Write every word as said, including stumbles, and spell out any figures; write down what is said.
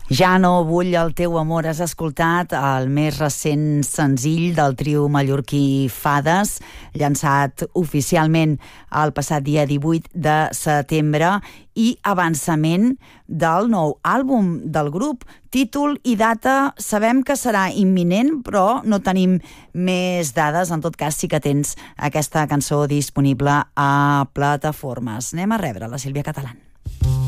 Ja no vull el teu amor. Has escoltat el més recent senzill del trio mallorquí Fades, llançat oficialment el passat dia divuit de setembre i avançament del nou àlbum del grup. Títol i data sabem que serà imminent, però no tenim més dades. En tot cas, sí que tens aquesta cançó disponible a plataformes. Anem a rebre la Sílvia Catalán.